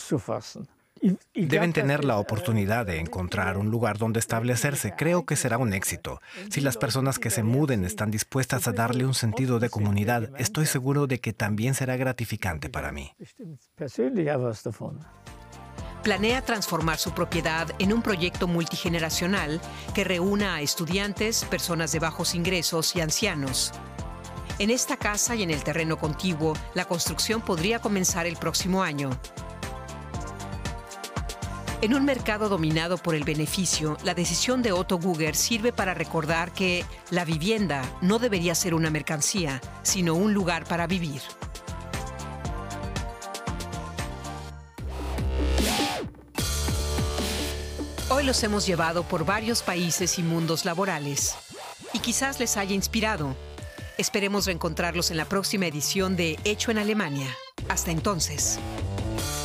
Deben tener la oportunidad de encontrar un lugar donde establecerse. Creo que será un éxito. Si las personas que se muden están dispuestas a darle un sentido de comunidad, estoy seguro de que también será gratificante para mí. Planea transformar su propiedad en un proyecto multigeneracional que reúna a estudiantes, personas de bajos ingresos y ancianos. En esta casa y en el terreno contiguo, la construcción podría comenzar el próximo año. En un mercado dominado por el beneficio, la decisión de Otto Gugger sirve para recordar que la vivienda no debería ser una mercancía, sino un lugar para vivir. Hoy los hemos llevado por varios países y mundos laborales. Y quizás les haya inspirado. Esperemos reencontrarlos en la próxima edición de Hecho en Alemania. Hasta entonces.